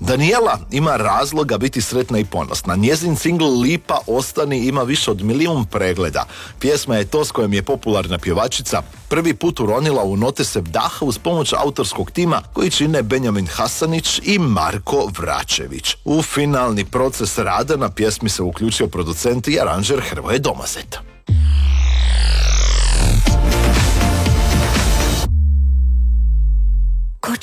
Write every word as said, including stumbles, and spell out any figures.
Daniela ima razloga biti sretna i ponosna. Njezin singl Lipa ostani ima više od milijun pregleda. Pjesma je to s kojom je popularna pjevačica prvi put uronila u note sevdaha uz pomoć autorskog tima koji čine Benjamin Hasanić i Marko Vračević. U finalni proces rada na pjesmi se uključio producent i aranžer Hrvoje Domazet.